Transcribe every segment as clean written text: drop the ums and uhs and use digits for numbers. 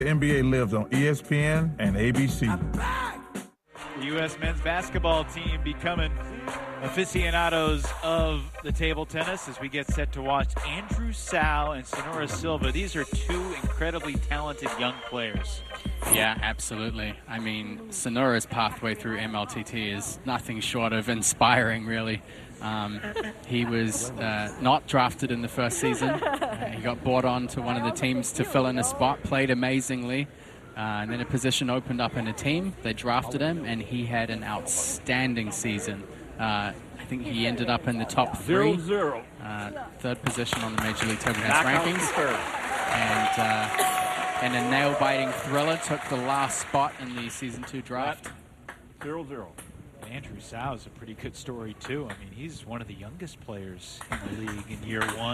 The NBA lives on ESPN and ABC. The U.S. men's basketball team becoming aficionados of the table tennis as we get set to watch Andrew Sao and Sonora Silva. These are two incredibly talented young players. Yeah, absolutely. I mean, Sonora's pathway through MLTT is nothing short of inspiring, really. He was not drafted in the first season. He got brought on to one of the teams to fill in a spot, played amazingly, and then a position opened up in a team. They drafted him, and he had an outstanding season. I think he ended up in the top 3, third position on the Major League Table Tennis rankings. And a nail-biting thriller took the last spot in the Season 2 draft. 0-0. Andrew Sao is a pretty good story, too. I mean, he's one of the youngest players in the league in year 1.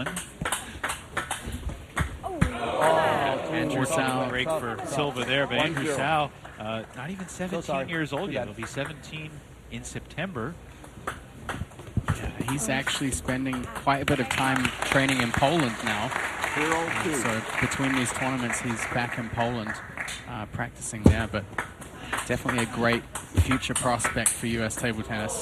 Andrew Sao. Break for Silva there, but Andrew Sao, not even 17 years old yet. He'll be 17 in September. Yeah, he's actually spending quite a bit of time training in Poland now. So between these tournaments, he's back in Poland practicing there, but definitely a great future prospect for U.S. table tennis.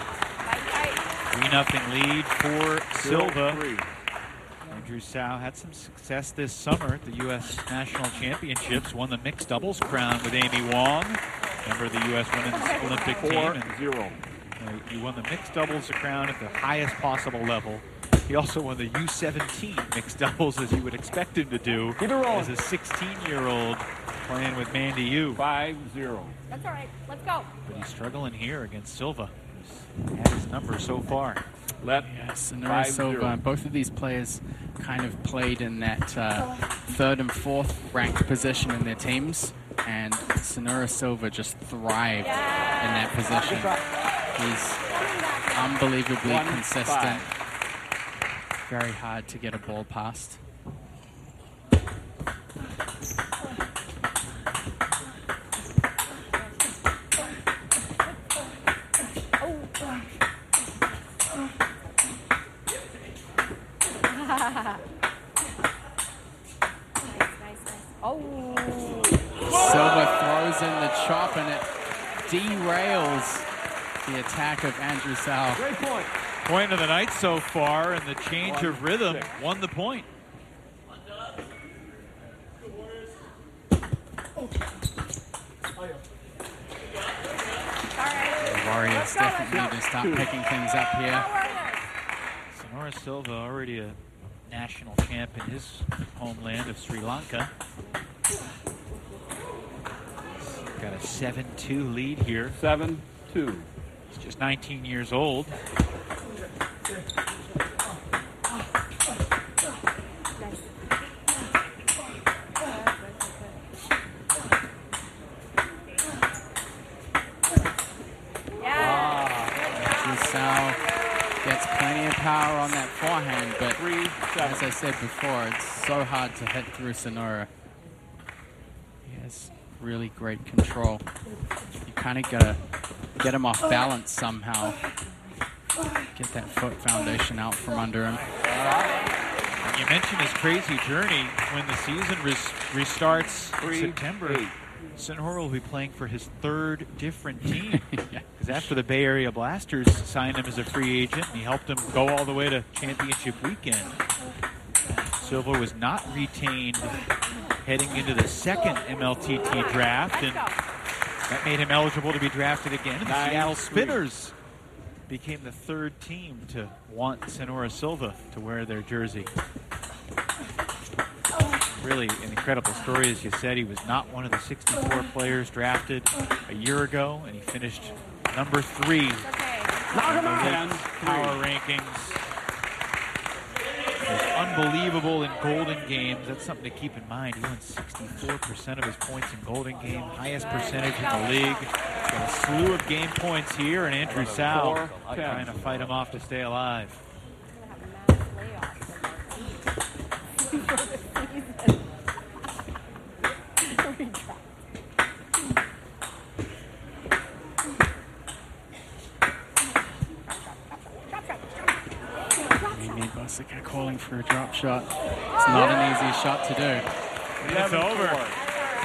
3-0 lead for Silva. Andrew Sao had some success this summer at the U.S. National Championships, won the mixed doubles crown with Amy Wong, member of the U.S. Women's Olympic team. 4-0. He won the mixed doubles crown at the highest possible level. He also won the U17 mixed doubles, as you would expect him to do, as a 16-year-old playing with Mandy Yu. 5-0. That's all right. Let's go. But he's struggling here against Silva, who's had his number so far. Sonora Silva, both of these players kind of played in that 3rd and 4th ranked position in their teams, and Sonora Silva just thrived in that position. He's unbelievably consistent. Very hard to get a ball past. Silva throws in the chop, and it derails the attack of Andrew Sao. Great point. Point of the night so far, and the change of rhythm won the point. The Warriors definitely need to start picking things up here. Sonora Silva, already a national champ in his homeland of Sri Lanka. He's got a 7-2 lead here. 7-2. He's just 19 years old. Sao gets plenty of power on that forehand, but as I said before, it's so hard to hit through Sonora. He has really great control. You kind of gotta get him off balance somehow. Get that foot foundation out from under him. You mentioned his crazy journey. When the season restarts in September, Sonora will be playing for his 3rd different team. Because after the Bay Area Blasters signed him as a free agent, and he helped him go all the way to championship weekend. Silva was not retained heading into the 2nd MLTT draft, and that made him eligible to be drafted again. And the Seattle Spinners became the 3rd team to want Sonora Silva to wear their jersey. Really an incredible story. As you said, he was not one of the 64 players drafted a year ago, and he finished number 3 in the power rankings. He was unbelievable in Golden Games. That's something to keep in mind. He won 64% of his points in Golden Game, highest percentage in the league. Got a slew of game points here, and Andrew Sao trying to fight him off to stay alive. Bosica calling for a drop shot. It's not an easy shot to do. It's over.